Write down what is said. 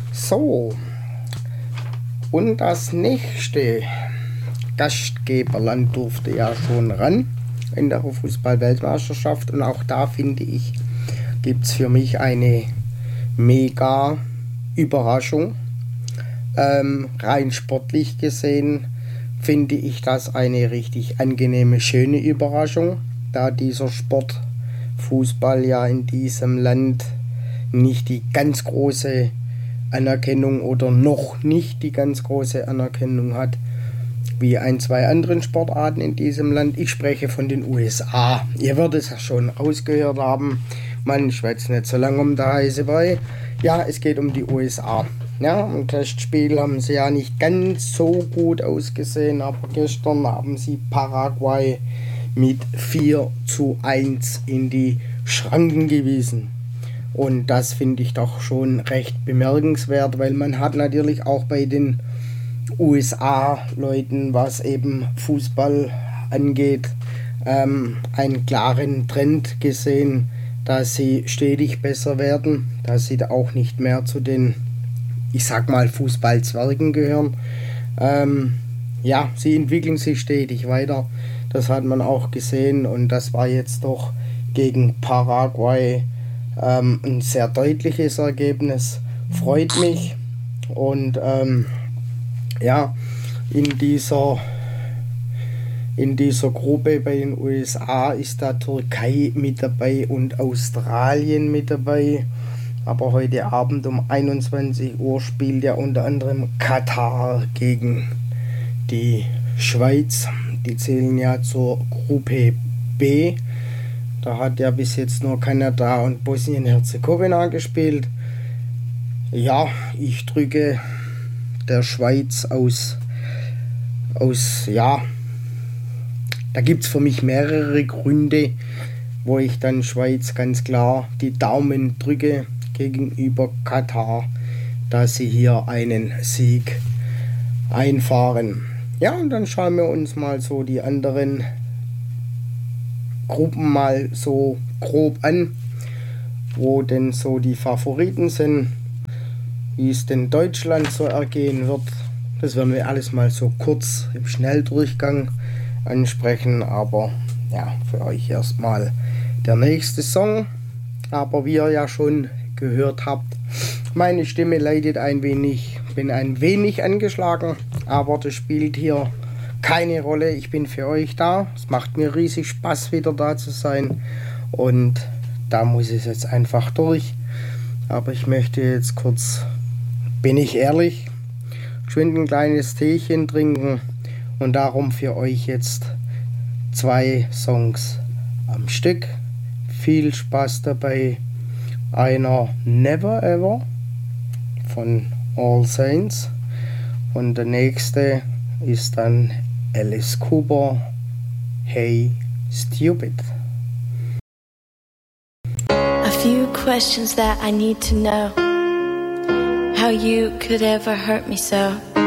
So, und das nächste Gastgeberland durfte ja schon ran in der Fußball-Weltmeisterschaft, und auch da finde ich, gibt es für mich eine mega Überraschung. Rein sportlich gesehen finde ich das eine richtig angenehme, schöne Überraschung, da dieser Sport Fußball ja in diesem Land nicht die ganz große Anerkennung oder noch nicht die ganz große Anerkennung hat wie ein, zwei anderen Sportarten in diesem Land. Ich spreche von den USA. Ihr werdet es ja schon rausgehört haben. Man schwätzt nicht so lange um der heiße Brei. Ja, es geht um die USA. Ja, im Testspiel haben sie ja nicht ganz so gut ausgesehen, aber gestern haben sie Paraguay mit 4:1 in die Schranken gewiesen. Und das finde ich doch schon recht bemerkenswert, weil man hat natürlich auch bei den USA-Leuten, was eben Fußball angeht, einen klaren Trend gesehen, dass sie stetig besser werden, dass sie da auch nicht mehr zu den, ich sag mal, Fußballzwergen gehören. Ja, sie entwickeln sich stetig weiter. Das hat man auch gesehen, und das war jetzt doch gegen Paraguay ein sehr deutliches Ergebnis. Freut mich. Und ja, in dieser Gruppe bei den USA ist da Türkei mit dabei und Australien mit dabei. Aber heute Abend um 21 Uhr spielt ja unter anderem Katar gegen die Schweiz. Die zählen ja zur Gruppe B. Da hat ja bis jetzt nur Kanada und Bosnien-Herzegowina gespielt. Ja, ich drücke der Schweiz aus ja, da gibt es für mich mehrere Gründe, wo ich dann Schweiz ganz klar die Daumen drücke gegenüber Katar, dass sie hier einen Sieg einfahren. Ja, und dann schauen wir uns mal so die anderen Gruppen mal so grob an, wo denn so die Favoriten sind, wie es denn Deutschland so ergehen wird. Das werden wir alles mal so kurz im Schnelldurchgang ansprechen, aber ja, für euch erstmal der nächste Song. Aber wie ihr ja schon gehört habt, meine Stimme leidet ein wenig, bin ein wenig angeschlagen, aber das spielt hier keine Rolle. Ich bin für euch da. Es macht mir riesig Spaß, wieder da zu sein, und da muss es jetzt einfach durch. Aber ich möchte jetzt kurz, bin ich ehrlich, geschwind ein kleines Teechen trinken, und darum für euch jetzt 2 Songs am Stück. Viel Spaß dabei. Einer Never Ever von All Saints, und der nächste ist dann Alice Cooper, Hey Stupid. A few questions that I need to know. How you could ever hurt me so.